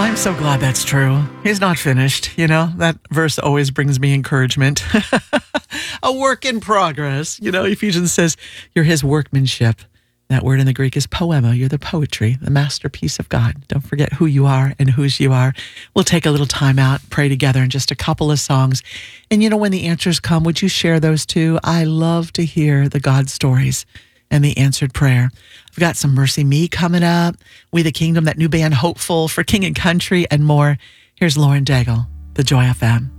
I'm so glad that's true. He's not finished. You know, that verse always brings me encouragement. A work in progress. You know, Ephesians says you're his workmanship. That word in the Greek is poema. You're the poetry, the masterpiece of God. Don't forget who you are and whose you are. We'll take a little time out, pray together in just a couple of songs. And you know, when the answers come, would you share those too? I love to hear the God stories and the answered prayer. I've got some Mercy Me coming up, We the Kingdom, that new band Hopeful, For King and Country, and more. Here's Lauren Daigle, The Joy FM.